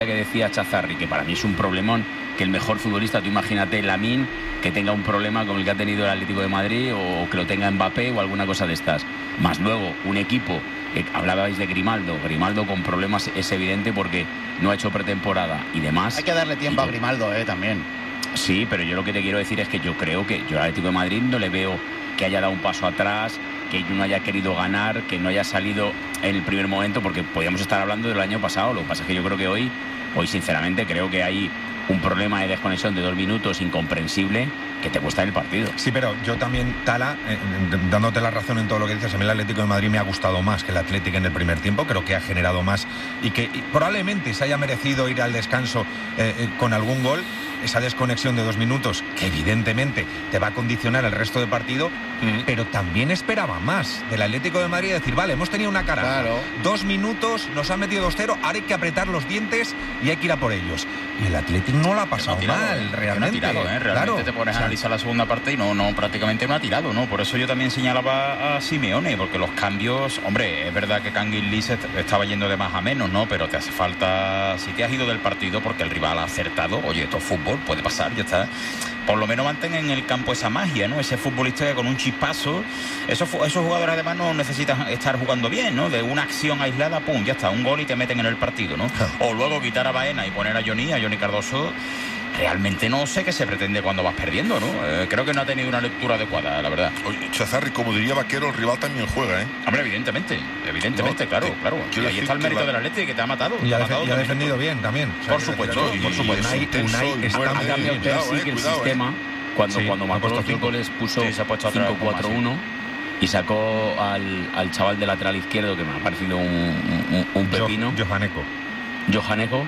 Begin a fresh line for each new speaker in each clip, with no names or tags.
que decía Chazarri, que para mí es un problemón, que el mejor futbolista, tú imagínate Lamine, que tenga un problema como el que ha tenido el Atlético de Madrid, o que lo tenga Mbappé o alguna cosa de estas. Más luego, un equipo, hablabais de Grimaldo con problemas, es evidente porque no ha hecho pretemporada y demás.
Hay que darle tiempo a Grimaldo, también.
Sí, pero yo lo que te quiero decir es que yo creo que yo al Atlético de Madrid no le veo que haya dado un paso atrás, que no haya querido ganar, que no haya salido en el primer momento, porque podíamos estar hablando del año pasado. Lo que pasa es que yo creo que hoy sinceramente creo que hay un problema de desconexión de 2 minutos incomprensible que te cuesta el partido.
Sí, pero yo también, Tala, dándote la razón en todo lo que dices, a mí el Atlético de Madrid me ha gustado más que el Atlético en el primer tiempo. Creo que ha generado más y que probablemente se haya merecido ir al descanso con algún gol. Esa desconexión de 2 minutos que evidentemente te va a condicionar el resto del partido, pero también esperaba más del Atlético de Madrid, decir, vale, hemos tenido una cara,
claro.
2 minutos, nos han metido 2-0, ahora hay que apretar los dientes y hay que ir a por ellos. Y el Atlético no lo ha pasado mal, realmente.
No ha tirado, realmente claro, te pones a analizar la segunda parte y no prácticamente no ha tirado, ¿no? Por eso yo también señalaba a Simeone, porque los cambios, hombre, es verdad que Kangin Lee se estaba yendo de más a menos, ¿no? Pero te hace falta, si te has ido del partido porque el rival ha acertado, oye, esto es fútbol, puede pasar, ya está. Por lo menos mantén en el campo esa magia, ¿no? Ese futbolista que con un chispazo, esos jugadores además no necesitan estar jugando bien, ¿no? De una acción aislada, pum, ya está, un gol y te meten en el partido, ¿no? O luego quitar a Baena y poner a Johnny Cardoso. Realmente no sé qué se pretende cuando vas perdiendo, ¿no? Creo que no ha tenido una lectura adecuada, la verdad.
Oye, Chazarri, como diría Vaquero, el rival también juega, ¿eh?
Hombre, evidentemente, no, claro. Y ahí está el mérito del Atlético, que te ha matado.
Y ha defendido bien también.
O sea, por supuesto.
Unai está
ha cambiado el sistema. Cuando marcó los 5 goles puso 5-4-1 y sacó al chaval de lateral izquierdo, que me ha parecido un pepino. Johaneco.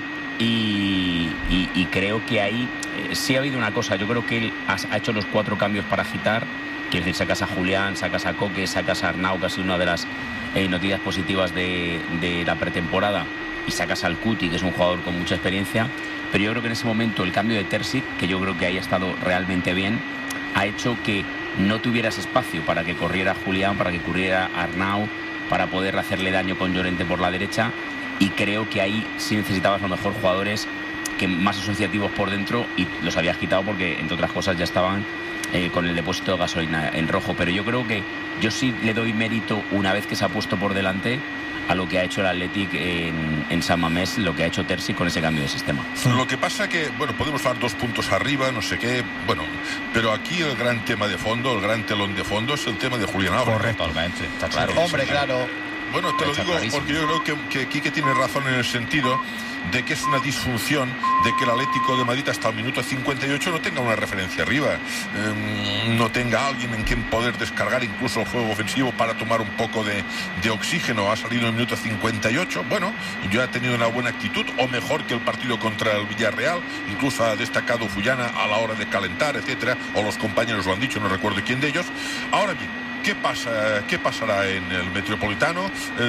Y creo que ahí sí ha habido una cosa. Yo creo que él ha hecho los 4 cambios para agitar. Quiero decir, sacas a Julián, sacas a Coque, sacas a Arnau, que ha sido una de las noticias positivas de la pretemporada, y sacas al Cuti, que es un jugador con mucha experiencia. Pero yo creo que en ese momento el cambio de Terzic, que yo creo que ahí ha estado realmente bien, ha hecho que no tuvieras espacio para que corriera Julián, para que corriera Arnau, para poder hacerle daño con Llorente por la derecha. Y creo que ahí sí necesitabas a lo mejor jugadores que más asociativos por dentro, y los habías quitado porque, entre otras cosas, ya estaban con el depósito de gasolina en rojo. Pero yo creo que yo sí le doy mérito, una vez que se ha puesto por delante, a lo que ha hecho el Athletic en San Mamés, lo que ha hecho Terzic con ese cambio de sistema.
Lo que pasa que, bueno, podemos dar 2 puntos arriba, no sé qué, bueno, pero aquí el gran tema de fondo, el gran telón de fondo es el tema de Julián Álvarez.
Correctamente, está claro.
Hombre, claro.
Bueno, te lo digo porque yo creo que Quique tiene razón en el sentido de que es una disfunción de que el Atlético de Madrid hasta el minuto 58 no tenga una referencia arriba, no tenga alguien en quien poder descargar incluso el juego ofensivo para tomar un poco de oxígeno. Ha salido en el minuto 58, bueno, yo ha tenido una buena actitud, o mejor que el partido contra el Villarreal, incluso ha destacado Fullana a la hora de calentar, etcétera, o los compañeros lo han dicho, no recuerdo quién de ellos. Ahora bien, ¿qué pasará en el Metropolitano?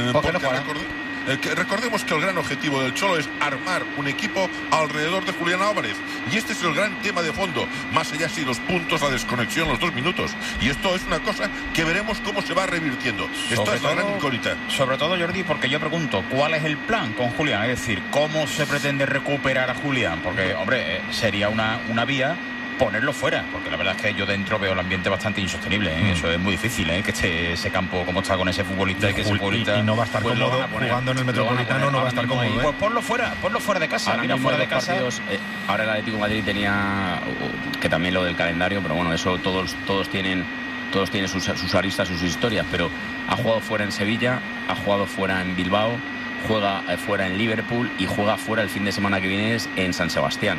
Recordemos que el gran objetivo del Cholo es armar un equipo alrededor de Julián Álvarez, y este es el gran tema de fondo, más allá si los puntos, la desconexión, los 2 minutos, y esto es una cosa que veremos cómo se va revirtiendo. Esto es la gran incógnita.
Sobre todo, Jordi, porque yo pregunto, ¿cuál es el plan con Julián? Es decir, ¿cómo se pretende recuperar a Julián? Porque, hombre, sería una vía ponerlo fuera, porque la verdad es que yo dentro veo el ambiente bastante insostenible, ¿eh? Eso es muy difícil, que esté ese campo como está con ese futbolista, y que ese futbolista
y no va a estar cómodo jugando en el Metropolitano, no va a estar cómodo.
Pues ponlo fuera de casa. Mira, fuera de casa.
Partidos, ahora el Atlético de Madrid tenía, que también lo del calendario, pero bueno, eso todos tienen sus aristas, sus historias, pero ha jugado fuera en Sevilla, ha jugado fuera en Bilbao, juega fuera en Liverpool y juega fuera el fin de semana que viene en San Sebastián.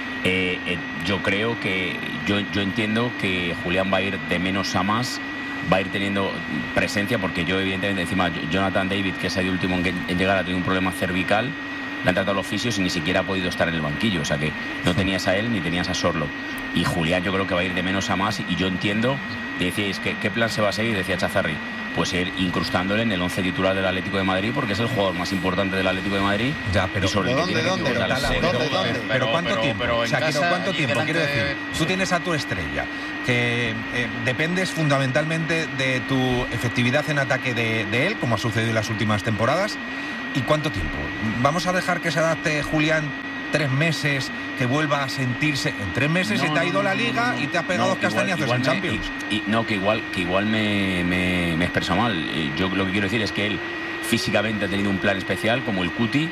Yo creo que yo entiendo que Julián va a ir de menos a más, va a ir teniendo presencia, porque yo evidentemente encima Jonathan David, que es el último en llegar, ha tenido un problema cervical, le han tratado los fisios y ni siquiera ha podido estar en el banquillo, o sea que no tenías a él ni tenías a Sorlo, y Julián yo creo que va a ir de menos a más, y yo entiendo, decíais, ¿qué plan se va a seguir? Decía Chazarri, pues ir incrustándole en el 11 titular del Atlético de Madrid, porque es el jugador más importante del Atlético de Madrid.
Ya, pero
¿Pero
¿cuánto tiempo?
Pero
o sea, ¿cuánto tiempo? Quiero decir, tú tienes a tu estrella, que dependes fundamentalmente de tu efectividad en ataque de él, como ha sucedido en las últimas temporadas, ¿Y cuánto tiempo? ¿Vamos a dejar que se adapte Julián 3 meses, que vuelva a sentirse? En 3 meses se te ha ido la Liga y te has pegado 2 castañazos en Champions.
Que igual me he expresado mal. Yo lo que quiero decir es que él físicamente ha tenido un plan especial, como el Cuti,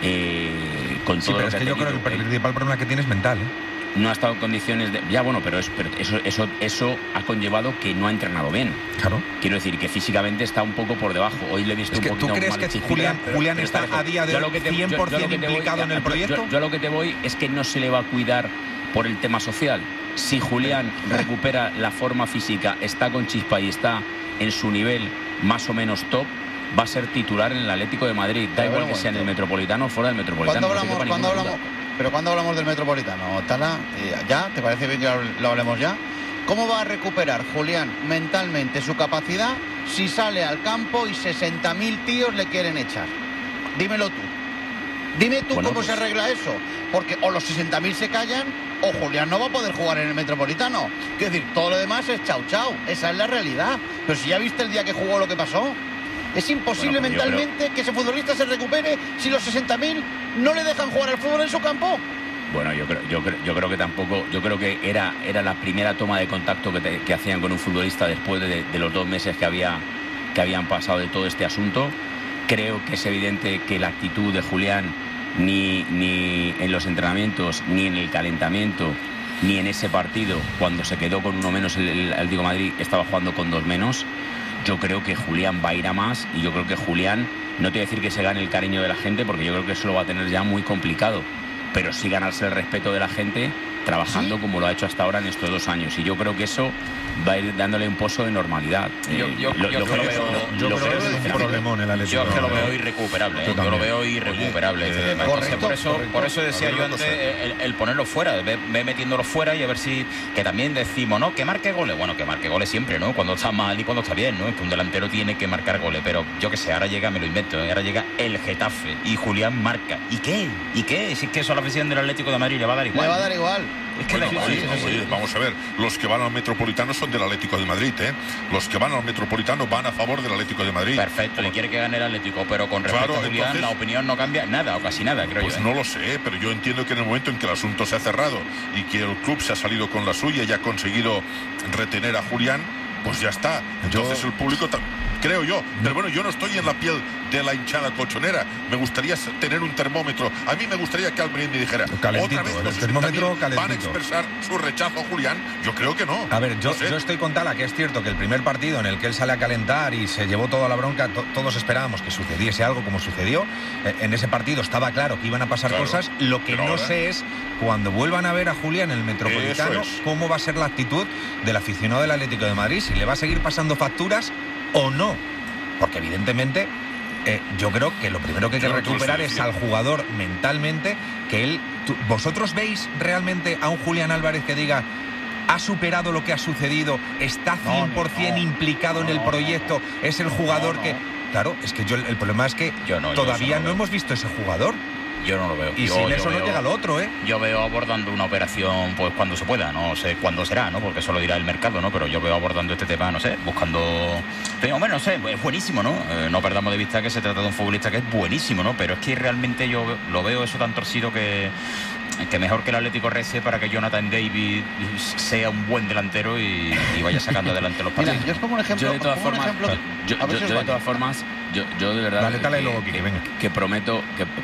con todo
pero es que yo creo que el principal problema que tiene es mental,
No ha estado en condiciones de... Ya, bueno, pero eso ha conllevado que no ha entrenado bien.
Claro.
Quiero decir que físicamente está un poco por debajo. Hoy le he visto un poquito
mal. ¿Tú crees que Julián está a día de hoy 100% implicado en el proyecto?
Yo a lo que te voy es que no se le va a cuidar por el tema social. Si Julián recupera la forma física, está con chispa y está en su nivel más o menos top, va a ser titular en el Atlético de Madrid. Da igual que sea en el Metropolitano o fuera del Metropolitano.
¿Cuándo hablamos del Metropolitano, Tala? ¿Ya? ¿Te parece bien que lo hablemos ya? ¿Cómo va a recuperar Julián mentalmente su capacidad si sale al campo y 60.000 tíos le quieren echar? Dímelo tú. Dime tú cómo se arregla eso. Porque o los 60.000 se callan o Julián no va a poder jugar en el Metropolitano. Es decir, todo lo demás es chau chau. Esa es la realidad. Pero si ya viste el día que jugó lo que pasó. Es imposible mentalmente que ese futbolista se recupere si los 60.000 no le dejan jugar al fútbol en su campo.
Bueno, yo creo que tampoco. Yo creo que era la primera toma de contacto que hacían con un futbolista después de los 2 meses que habían pasado de todo este asunto. Creo que es evidente que la actitud de Julián ni en los entrenamientos, ni en el calentamiento, ni en ese partido, cuando se quedó con 1 menos el Atlético de Madrid, estaba jugando con 2 menos. Yo creo que Julián va a ir a más y yo creo que Julián, no te voy a decir que se gane el cariño de la gente, porque yo creo que eso lo va a tener ya muy complicado, pero sí ganarse el respeto de la gente trabajando como lo ha hecho hasta ahora en estos 2 años, y yo creo que eso va a ir dándole un pozo de normalidad.
Yo creo que es un problemón el Atlético. Yo es que lo veo irrecuperable. Yo lo veo irrecuperable. Por eso decía yo antes el ponerlo fuera, ve metiéndolo fuera y a ver si, que también decimos, ¿no? Que marque goles. Bueno, que marque goles siempre, ¿no? Cuando está mal y cuando está bien, ¿no? Es que un delantero tiene que marcar goles, pero yo que sé, ahora llega, me lo invento, ahora llega el Getafe y Julián marca. ¿Y qué? Si es que eso a la afición del Atlético de Madrid le va a dar igual.
Le va a dar igual.
Es que vamos a ver, los que van al Metropolitano son del Atlético de Madrid, Los que van al Metropolitano van a favor del Atlético de Madrid.
Perfecto, y quiere que gane el Atlético, pero con respecto a Julián, entonces, la opinión no cambia nada o casi nada, creo yo.
Pues no lo sé, pero yo entiendo que en el momento en que el asunto se ha cerrado y que el club se ha salido con la suya y ha conseguido retener a Julián, pues ya está. Entonces el público... Creo yo, pero bueno, yo no estoy en la piel de la hinchada colchonera. Me gustaría tener un termómetro. A mí me gustaría que Almería me dijera,
calentito,
otra vez
el termómetro calentito.
¿Van a expresar su rechazo a Julián? Yo creo que no.
A ver, yo estoy con Tala, que es cierto que el primer partido en el que él sale a calentar y se llevó toda la bronca, todos esperábamos que sucediese algo como sucedió. En ese partido estaba claro que iban a pasar cosas. Lo que no sé es, cuando vuelvan a ver a Julián en el Metropolitano, cómo va a ser la actitud del aficionado del Atlético de Madrid, si le va a seguir pasando facturas o no, porque evidentemente yo creo que lo primero que hay que recuperar es al jugador mentalmente, que él... ¿Vosotros veis realmente a un Julián Álvarez que diga ha superado lo que ha sucedido, está 100% implicado en el proyecto, es el jugador que... Claro, es que el problema es que todavía no hemos visto ese jugador.
Yo no lo veo.
Y sin eso no llega lo otro,
Yo veo abordando una operación, pues cuando se pueda, no sé cuándo será, ¿no? Porque eso lo dirá el mercado, ¿no? Pero yo veo abordando este tema, no sé, buscando... Pero, hombre, no sé, es buenísimo, ¿no? No perdamos de vista que se trata de un futbolista que es buenísimo, ¿no? Pero es que realmente yo lo veo eso tan torcido que mejor que el Atlético rece para que Jonathan David sea un buen delantero y vaya sacando adelante los partidos.
Mira, yo os pongo un ejemplo.
Yo de todas formas, yo de verdad que prometo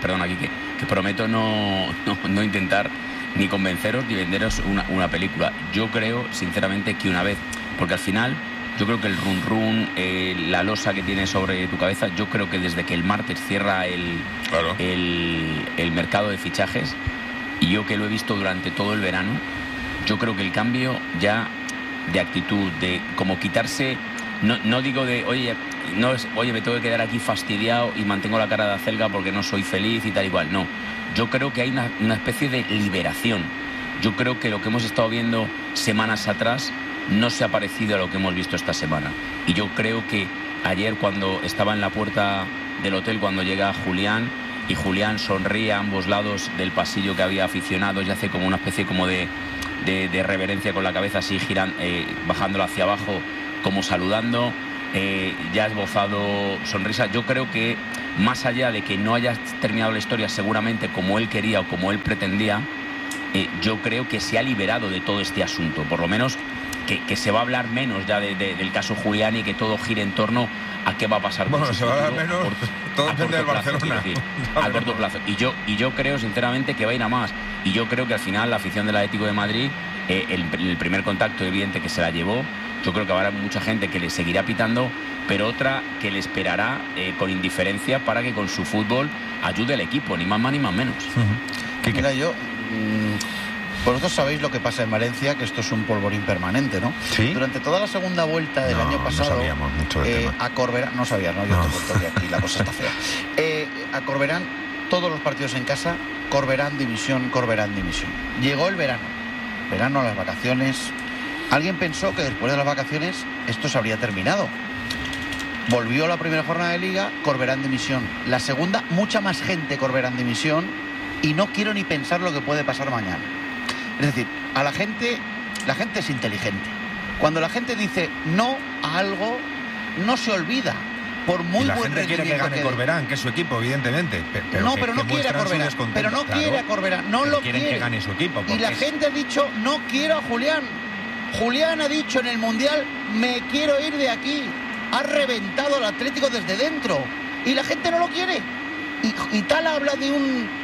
no intentar ni convenceros ni venderos una película. Yo creo sinceramente que una vez, porque al final yo creo que el run, la losa que tienes sobre tu cabeza, yo creo que desde que el martes cierra el mercado de fichajes, y yo que lo he visto durante todo el verano, yo creo que el cambio ya de actitud, de como quitarse, no digo de oye me tengo que quedar aquí fastidiado y mantengo la cara de acelga porque no soy feliz y tal igual, no, yo creo que hay una especie de liberación. Yo creo que lo que hemos estado viendo semanas atrás no se ha parecido a lo que hemos visto esta semana, y yo creo que ayer, cuando estaba en la puerta del hotel, cuando llega Julián, y Julián sonríe a ambos lados del pasillo, que había aficionados, y hace como una especie como de reverencia con la cabeza, así girando, bajándolo hacia abajo, como saludando. ya ha esbozado sonrisa. Yo creo que más allá de que no haya terminado la historia seguramente como él quería o como él pretendía, yo creo que se ha liberado de todo este asunto, por lo menos que se va a hablar menos ya del caso Julián y que todo gire en torno a qué va a pasar.
Bueno, se va a hablar menos, todo depende del Barcelona.
A corto plazo. Y yo creo sinceramente que va a ir a más. Y yo creo que al final la afición del Atlético de Madrid, el primer contacto evidente que se la llevó, yo creo que habrá mucha gente que le seguirá pitando, pero otra que le esperará con indiferencia para que con su fútbol ayude al equipo, ni más ni más menos.
Mira, yo... Vosotros sabéis lo que pasa en Valencia, que esto es un polvorín permanente, ¿no?
¿Sí?
Durante toda la segunda vuelta del año pasado...
No sabíamos mucho del tema.
A Corberán... No sabías, ¿no? Yo te cuento que aquí la cosa está fea. A Corberán, todos los partidos en casa, Corberán dimisión. Llegó el verano, las vacaciones... Alguien pensó que después de las vacaciones esto se habría terminado. Volvió la primera jornada de Liga, Corberán dimisión. La segunda, mucha más gente Corberán dimisión, y no quiero ni pensar lo que puede pasar mañana. Es decir, la gente es inteligente. Cuando la gente dice no a algo, no se olvida. Por muy
y la
buen
gente quiere que gane Corberán, que es su equipo, evidentemente. Pero
no quiere a Corberán. Pero no quiere a Corberán. No lo quiere.
Quieren que gane su equipo.
Y la gente ha dicho no quiero a Julián. Julián ha dicho en el Mundial me quiero ir de aquí. Ha reventado al Atlético desde dentro. Y la gente no lo quiere. Y Tala habla de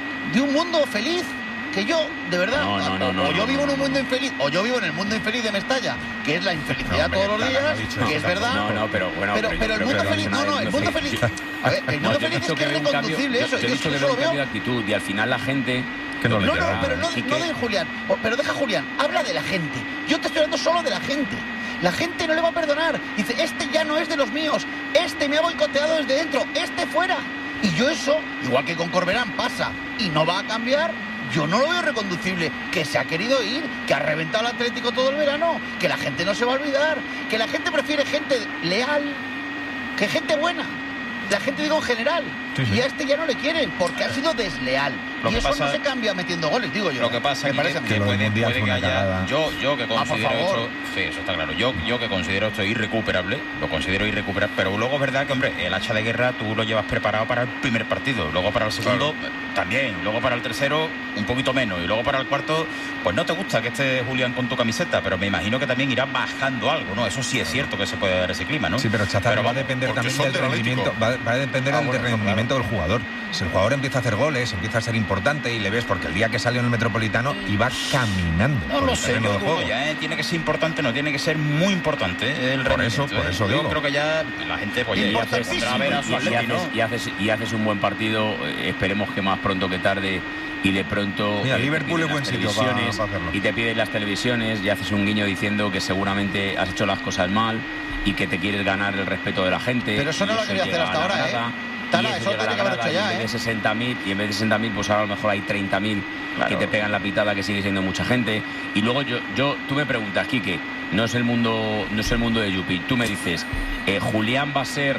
un mundo feliz. Que yo, de verdad, o yo vivo en un mundo infeliz, o yo vivo en el mundo infeliz de Mestalla, que es la infelicidad todos los días, que es verdad.
Pero
el mundo feliz, el mundo feliz. A ver, el mundo feliz es que es reconducible eso.
Yo he dicho que veo un cambio de actitud y al final la gente...
pero no de Julián. Pero deja Julián, habla de la gente. Yo te estoy hablando solo de la gente. La gente no le va a perdonar. Dice, este ya no es de los míos, este me ha boicoteado desde dentro, este fuera. Y yo eso, igual que con Corberán pasa y no va a cambiar, yo no lo veo reconducible, que se ha querido ir, que ha reventado el Atlético todo el verano, que la gente no se va a olvidar, que la gente prefiere gente leal que gente buena. La gente, digo, en general. Sí. Y a este ya no le quieren porque ha sido desleal. Y eso no se cambia metiendo goles, digo yo.
Lo que pasa es que puede que haya... Yo que considero esto... Sí, eso está claro. Yo que considero esto irrecuperable, lo considero irrecuperable, pero luego es verdad que, hombre, el hacha de guerra tú lo llevas preparado para el primer partido, luego para el segundo también, luego para el tercero un poquito menos, y luego para el cuarto, pues no te gusta que esté Julián con tu camiseta, pero me imagino que también irá bajando algo, ¿no? Eso sí es cierto que se puede dar ese clima, ¿no?
Sí, pero Chazar, va a depender también del rendimiento, va a depender del rendimiento del jugador. Si el jugador empieza a hacer goles, empieza a ser importante y le ves, porque el día que salió en el Metropolitano iba caminando.
No lo sé, yo creo que ya tiene que ser importante, no tiene que ser muy importante el rendimiento.
Por eso digo.
Yo creo que ya la gente pondrá a ver a su Atleti, ¿no?
Y haces un buen partido, esperemos que más pronto que tarde, y de pronto
mira, Liverpool es buen sitio para hacerlo.
Y te piden las televisiones y haces un guiño diciendo que seguramente has hecho las cosas mal y que te quieres ganar el respeto de la gente.
Pero eso no lo ha querido hacer hasta ahora, Tala, eso tiene que haber hecho ya,
y en vez de 60.000, pues ahora a lo mejor hay 30.000 que te pegan la pitada, que sigue siendo mucha gente. Y luego tú me preguntas, Quique, no es el mundo de Yupi. Tú me dices, Julián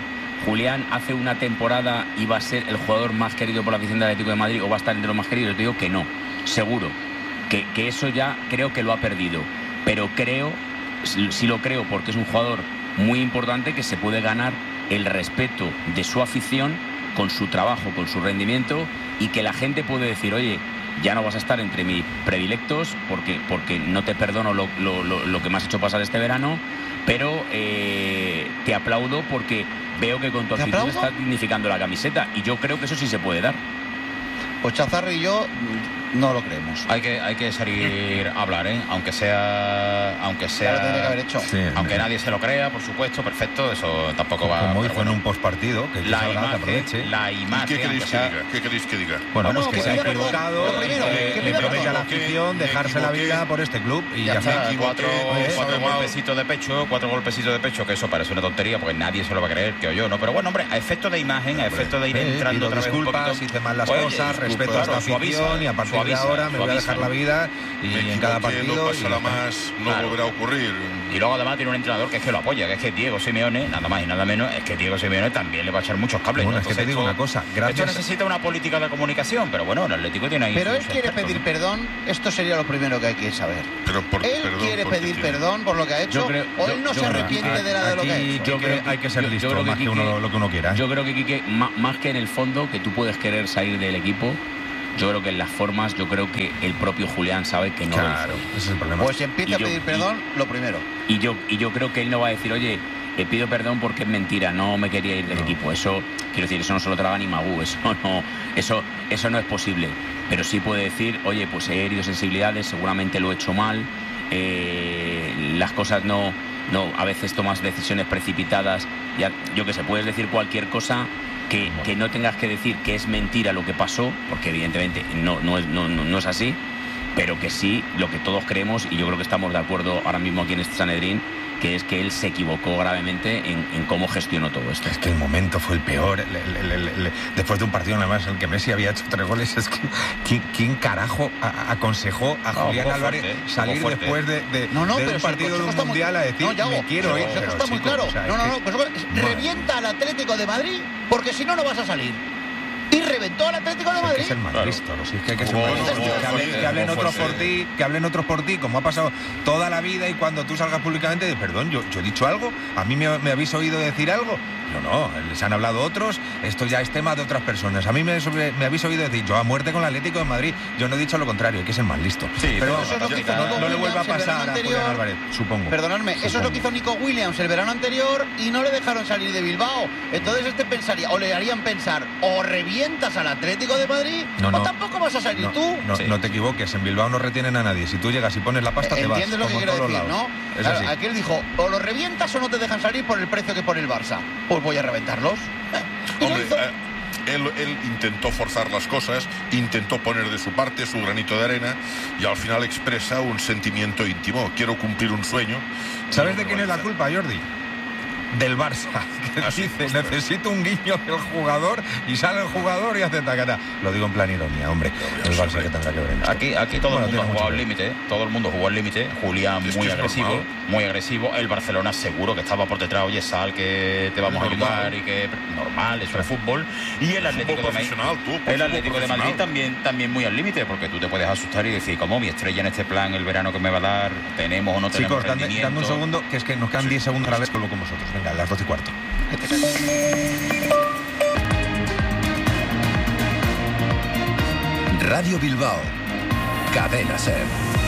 hace una temporada y va a ser el jugador más querido por la afición del Atlético de Madrid, o va a estar entre los más queridos. Te digo que no, seguro. Que eso ya creo que lo ha perdido. Pero sí lo creo, porque es un jugador muy importante que se puede ganar el respeto de su afición con su trabajo, con su rendimiento, y que la gente puede decir, oye, ya no vas a estar entre mis predilectos porque no te perdono lo que me has hecho pasar este verano, pero te aplaudo porque veo que con tu actitud estás dignificando la camiseta, y yo creo que eso sí se puede dar.
Pues Chazarri y yo no lo creemos.
Hay que salir a hablar, aunque sea
que haber hecho.
Sí, aunque nadie se lo crea, por supuesto, perfecto, eso tampoco va.
Como hoy fue en un postpartido, que
la imagen.
¿Qué queréis que diga?
Bueno, pues que se ha equivocado, que le promete a la afición dejarse la vida por este club y ya está.
Cuatro golpecitos de pecho, que eso parece una tontería porque nadie se lo va a creer, que yo, ¿no? Pero bueno, hombre, a efecto de imagen, a efecto de ir entrando otra vez un poquito,
hice mal las cosas, respeto a esta afición y a partir partir de ahora me voy a dejar la vida y en cada partido...
No pasará más, no volverá a ocurrir.
Y luego además tiene un entrenador que es que lo apoya, que es que Diego Simeone, nada más y nada menos, es que Diego Simeone también le va a echar muchos cables.
Bueno, es que te digo una cosa,
esto necesita una política de comunicación, pero bueno, el Atlético tiene ahí...
Pero él quiere pedir perdón, esto sería lo primero que hay que saber. Él quiere pedir perdón por lo que ha hecho, o él no se arrepiente de nada de lo que ha hecho.
Yo creo que hay que ser listo, más que lo que uno quiera.
Yo creo que, Quique, más que en el fondo, que tú puedes querer salir del equipo, yo creo que en las formas, yo creo que el propio Julián sabe que no lo hizo.
Claro, ese es el problema.
Pues si empieza a pedir perdón, lo primero.
Y yo creo que él no va a decir, oye, te pido perdón porque es mentira, no me quería ir del equipo. Eso, quiero decir, eso no se lo traga ni Magú, eso no es posible. Pero sí puede decir, oye, pues he herido sensibilidades, seguramente lo he hecho mal, las cosas no, a veces tomas decisiones precipitadas, ya, yo qué sé, puedes decir cualquier cosa que no tengas que decir que es mentira lo que pasó, porque evidentemente no es así, pero que sí, lo que todos creemos, y yo creo que estamos de acuerdo ahora mismo aquí en este Sanedrín, que es que él se equivocó gravemente en cómo gestionó todo esto.
Es que el momento fue el peor. Después de un partido nada más en el que Messi había hecho 3 goles, es que ¿quién carajo aconsejó a Julián Álvarez salir después de un partido de un mundial a decir me quiero ir?
Eso está muy claro. Revienta al Atlético de Madrid, porque si no, no vas a salir. Y reventó al Atlético de Madrid.
Hay que ser más listo, ¿no? Sí, es que hay que ser más listo. Que hablen otros por ti, que hablen otros por ti, como ha pasado toda la vida, y cuando tú salgas públicamente de perdón, yo he dicho algo, a mí me habéis oído decir algo. No, les han hablado otros, esto ya es tema de otras personas. A mí me habéis oído decir, yo a muerte con el Atlético de Madrid, yo no he dicho lo contrario, hay que ser más listo.
Sí,
pero
eso es lo que hizo
no le vuelva a pasar a Julián Álvarez, supongo.
Perdonadme, eso es lo que hizo Nico Williams el verano anterior y no le dejaron salir de Bilbao. Entonces pensaría, o le harían pensar, o revientas al Atlético de Madrid, o tampoco vas a salir tú.
No te equivoques, en Bilbao no retienen a nadie. Si tú llegas y pones la pasta, te vas.
¿Entiendes lo que quiero decir, no? Claro, aquí él dijo, o lo revientas o no te dejan salir por el precio que pone el Barça. Pues voy a reventarlos.
Hombre, él intentó forzar las cosas, intentó poner de su parte su granito de arena y al final expresa un sentimiento íntimo. Quiero cumplir un sueño.
¿Sabes de quién es la culpa, Jordi? Del Barça, que dice, necesito un guiño del jugador, y sale el jugador y hace tacata. Lo digo en plan ironía, hombre. El Barça que tendrá que ver en esto.
Aquí todo el mundo ha jugado al límite, todo el mundo jugó al límite. Julián muy agresivo. El Barcelona seguro que estaba por detrás, oye, sal que te vamos a ayudar, y que normal, eso es fútbol. Y el Atlético de Madrid también muy al límite, porque tú te puedes asustar y decir, como mi estrella en este plan, el verano que me va a dar, tenemos o no tenemos.
Chicos, dame un segundo, que es que nos quedan 10 segundos a la vez, vuelvo con vosotros. Venga, a las 12:15.
Radio Bilbao, Cadena SER.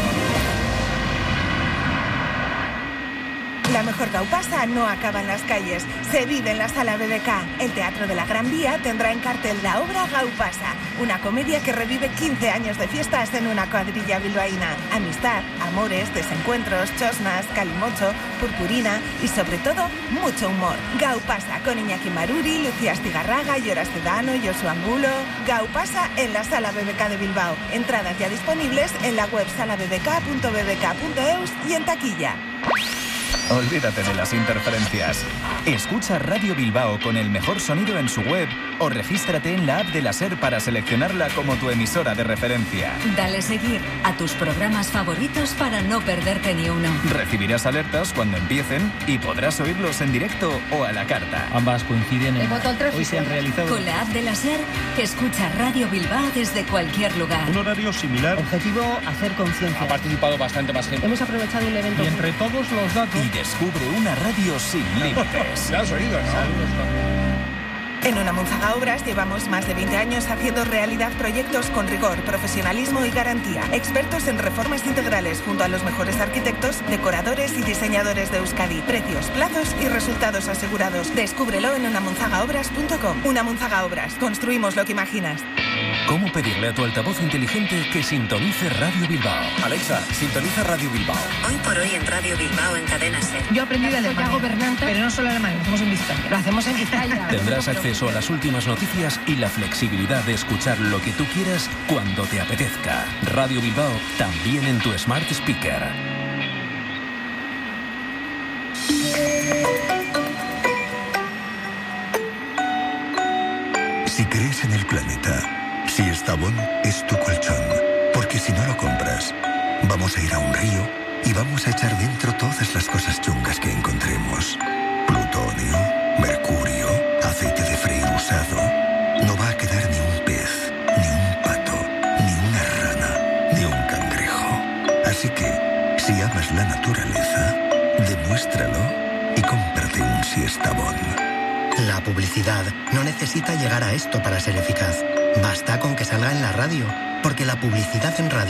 La mejor gaupasa no acaba en las calles, se vive en la Sala BBK. El Teatro de la Gran Vía tendrá en cartel la obra Gaupasa, una comedia que revive 15 años de fiestas en una cuadrilla bilbaína. Amistad, amores, desencuentros, chosnas, calimocho, purpurina y sobre todo, mucho humor. Gaupasa con Iñaki Maruri, Lucía Astigarraga, Lloras Cedano, Josu Angulo. Gaupasa en la Sala BBK de Bilbao. Entradas ya disponibles en la web salabbk.bbk.eus y en taquilla.
Olvídate de las interferencias. Escucha Radio Bilbao con el mejor sonido en su web o regístrate en la app de la SER para seleccionarla como tu emisora de referencia.
Dale seguir a tus programas favoritos para no perderte ni uno.
Recibirás alertas cuando empiecen y podrás oírlos en directo o a la carta.
Ambas coinciden en
hoy se han realizado. Con la app de la SER, escucha Radio Bilbao desde cualquier lugar.
Un horario similar.
Objetivo, hacer conciencia.
Ha participado bastante más gente.
Hemos aprovechado un evento.
Y entre todos los datos.
Y descubre una radio sin límites.
¿La has oído, no?
En Unamunzaga Obras llevamos más de 20 años haciendo realidad proyectos con rigor, profesionalismo y garantía. Expertos en reformas integrales junto a los mejores arquitectos, decoradores y diseñadores de Euskadi. Precios, plazos y resultados asegurados. Descúbrelo en unamunzagaobras.com. Unamunzaga Obras. Construimos lo que imaginas.
¿Cómo pedirle a tu altavoz inteligente que sintonice Radio Bilbao?
Alexa, sintoniza Radio Bilbao.
Hoy por hoy en Radio Bilbao en Cadena SER.
Yo aprendí de Alemania, gobernante, pero no solo Alemania, lo hacemos en Vizcaya. Lo hacemos en Vizcaya.
Tendrás acceso a las últimas noticias y la flexibilidad de escuchar lo que tú quieras cuando te apetezca. Radio Bilbao, también en tu Smart Speaker.
Si crees en el planeta, si Estavón es tu colchón,
Vamos a ir a un río y vamos a echar dentro todas las cosas chungas que encontremos. Plutonio, mercurio, aceite de freír usado. No va a quedar ni un pez, ni un pato, ni una rana, ni un cangrejo. Así que, si amas la naturaleza, demuéstralo y cómprate un Siestabón.
La publicidad no necesita llegar a esto para ser eficaz. Basta con que salga en la radio, porque la publicidad en radio